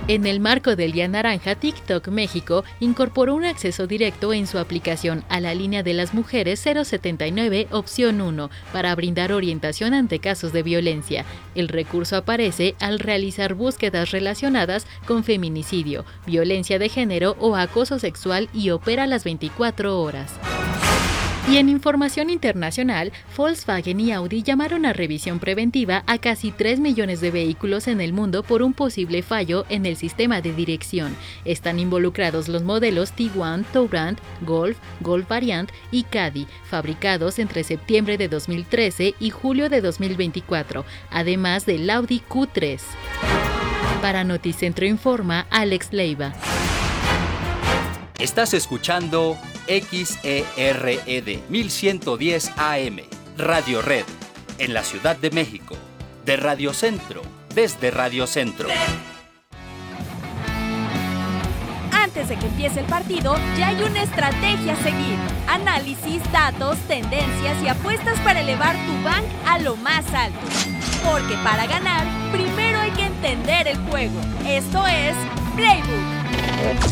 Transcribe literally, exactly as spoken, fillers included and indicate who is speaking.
Speaker 1: En el marco del Día Naranja, TikTok México incorporó un acceso directo en su aplicación a la línea de las mujeres cero setenta y nueve opción uno para brindar orientación ante casos de violencia. El recurso aparece al realizar búsquedas relacionadas con feminicidio, violencia de género o acoso sexual y opera las veinticuatro horas. Y en información internacional, Volkswagen y Audi llamaron a revisión preventiva a casi tres millones de vehículos en el mundo por un posible fallo en el sistema de dirección. Están involucrados los modelos Tiguan, Touran, Golf, Golf Variant y Caddy, fabricados entre septiembre de dos mil trece y julio de dos mil veinticuatro, además del Audi Q tres. Para Noticentro Informa, Alex Leiva.
Speaker 2: Estás escuchando X E R E D mil ciento diez A M, Radio Red, en la Ciudad de México, de Radio Centro, desde Radio Centro.
Speaker 3: Antes de que empiece el partido, ya hay una estrategia a seguir. Análisis, datos, tendencias y apuestas para elevar tu bank a lo más alto. Porque para ganar, primero hay que entender el juego. Esto es Playbook.